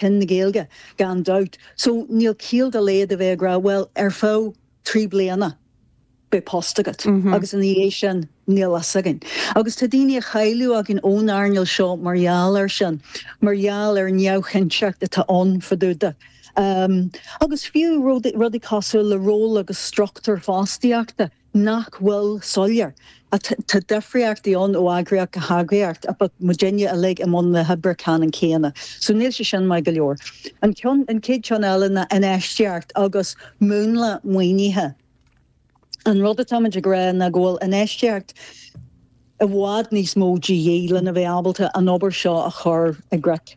cin na Gaeilge gan doubt. So níl cíal de léad a bheith gra, well, fó trí bliana be postagat. Agus in the sin níl asagin. Agus tá daoine a chailú agin ón airneil seo marall sin, marall neamhchinseach de tá an fadúda. Agus fiú rudi cosú le ról agus structar fástiíachta nach bhfuil soillar. Tá defriachtaí an ó agriach a hagriacht, but Virginia a lig am on the Hebrew canon céana. So níl sé sin mai go leor. An céad John Ellen in eisteart agus múnla muoinithe. An rud táid gra na ggóil in eisteart a bhád níos mó GA lena bheith abalta an obair seo a chur a grec.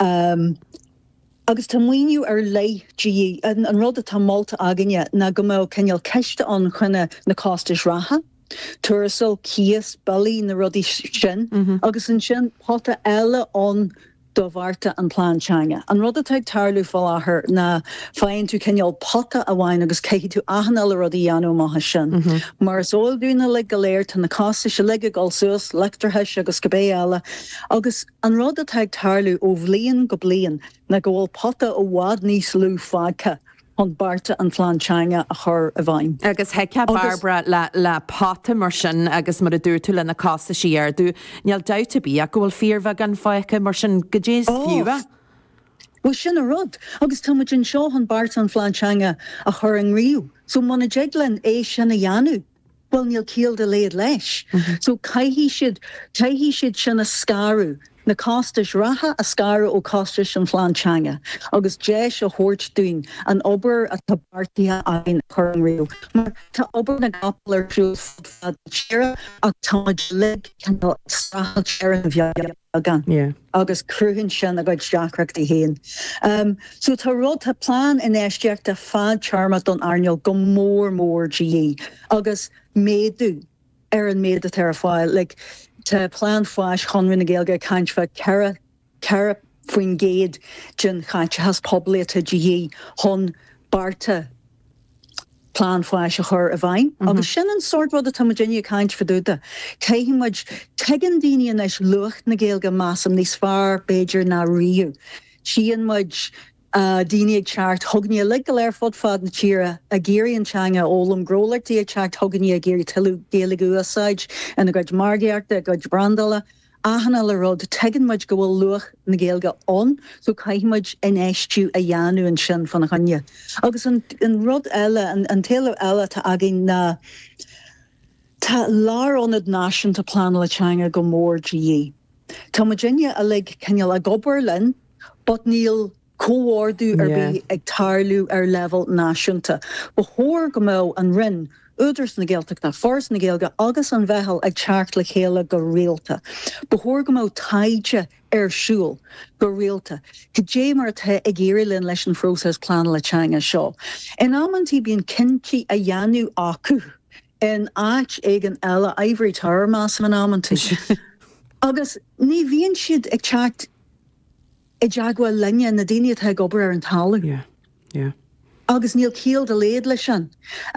Agus tá muoinú ar lei GA an rud tá molta aganine na go mó ceal ceiste an chuine na costais ratha. Tuairsil cías bailí na rudí sin, agus an sin potta eile an do bharta an plánteanga. An rud atá tarlú falláthair na féin tú ceal potta a bhain agus céhi tú ahanal rudí anú maithe sin. Mar is óil dúna le goléir tá na costais se le gáil suas lectartheis agus go bé eile. Agus an rud atá tarlú ó bhblion go blion na ggóil potta ó bhád níos lú fácha. On barta an plánteanga a chur a bhain. Agus heice Barbara le pata mar sin agus mar a dúir tú le na casa siar dú neal dauta bí a gohfuil fíormha gan fáice mar sin go dtéas fiúha? Well sin a rud. Agus táid an seo an barta an plánteanga a chur an riú. So mana jeglan é sin a dheanú. Well níl cíal de léad leis. So caihí siad sin a scarú. Na costais ratha a scara ó costais an plánteanga. Agus deis a thuirt dúin an obair a tá bartaithe ain chur an riú. Mar tá obair na gapal ar siúil fad tíire ach táid le ceantal strachal tíire an bheag agan. Agus cruúhann sin a gcuid deachreachtaí héin. So tá rud tá plán in eisteach a fad charma don airneil go mór GA. Agus méadú ar an méad a tar fáil, like, Tá plán fáis chunrin na Gaeilge caintfa cara faoin géad gin chainte has pobléta GA hon barta plán fáis a chur a bhain. Agus sin an sort rud a tá Virginia caint fadúda. Caiimiid tegan daoine leis lucht na Gaeilge massam níos fearr Beidir na riú. Sían muid daoine ag teart thugnaí le go léir fod fad na tíre a géirí antseanga ólam grólairtaí ag teart thugnaí a géirí tilú géalaigh úsáid ina gcuid margearta a gcuid brandala ahanana le rud tegan muid go bhfuil luach na Gaeilge an, so caiimiid in éistú a dheanú an sin fan na chunne. Agus an rud eile an taobh eile tá agin na tá lárionad náisiúnta plán le teanga go mór GA. Tá Virginia a le ceal a gobar linn, but níl cóhardú ar bí ag tarlú ar level náisiúnta. Ba thóir go mó an rinn údras na Gaeltach na fors na Gaeilge agus an bheithal ag teart le chéile go réalta. Ba thóir go mó taide ar siúil go réalta. Go dé mar the ag géirí linn leis an prósas plán le teanga seo. In ammantí bíon cincí a dheanú acu in áit ag an eile Ivory Tower más an ammantí. Agus ní bhíonn siad ag teart I jagwa linne na daine atá gobar ar an talamh. Agus níl cíal de léad lei sin.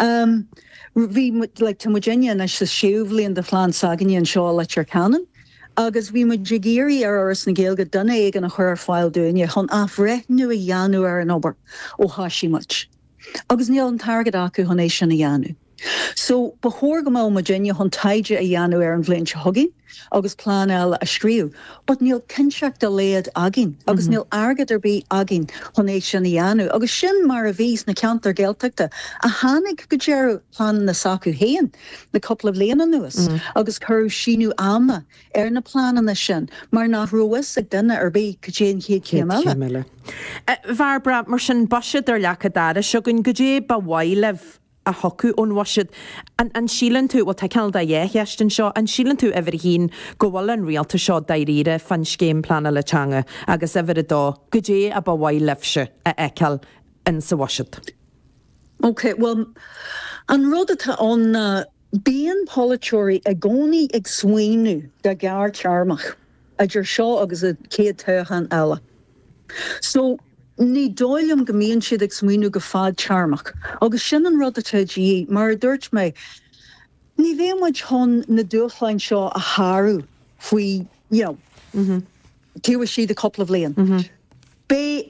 Bhí le tá Virginia na sa siúbhlíonn de phláán saganní an seo le tir canan. Agus bhí mu jigéirí ar oras na Gaeilge duna ag an a chur fáil dúine chun afreithnú a dheanú ar an obair ó hasisimuid. Agus níl an targad acu chun éis sin a dheanú. So ba thóir go mó Virginia chun taide a dheanú ar an bhliain se thugainn, agus plán eile a scríú, but níl cinseach de léad agin, agus níl agad ar bí agin chun éis sin a dheanú, agus sin mar a bhís na ceantar Gaeltachta a tháinig go dearú plán na sacu héan na coppla bliana nuas, agus chur sinú ama ar na plánana sin, mar nach ruas ag duine ar bí go dé chéad céime. Barbara, mar sin baisiad ar lechadára segann go dé ba bhaileh a hocu ón waisiid an sílan tú ó ceall da dhéheistin seo an sílan tú ever hín go bhfuil an rialta seo daíre fan scéim plana le teanga agus ever a dó go dé a ba bhail lefse a eiceall in sa waisiid. Okay, well, an rud atá an bíon politúirí a gcónaí ag smaoinú de gar tearmach a dúir seo agus a céad tuachan eile. So ní dóilm go mbíonn siad ag smaoinú go fad tearmach. Agus sin an rud atá GA, mar dúirt mé, ní bhéh muid chun na dúchlein seo a tharú faoi, tíha siad a couple of bliain. Bé